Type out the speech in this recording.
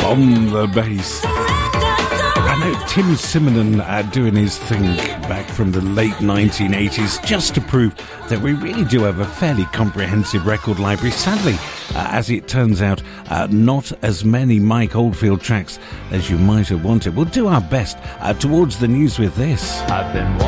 on the bass. I know Tim Simonon doing his thing back from the late 1980s just to prove that we really do have a fairly comprehensive record library. Sadly, as it turns out, not as many Mike Oldfield tracks as you might have wanted. We'll do our best towards the news with this. I've been